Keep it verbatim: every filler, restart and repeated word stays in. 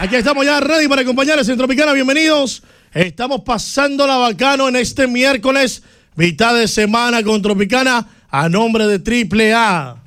Aquí estamos ya ready para acompañarles en Tropicana. Bienvenidos. Estamos pasando la bacano en este miércoles, mitad de semana con Tropicana, a nombre de Triple A.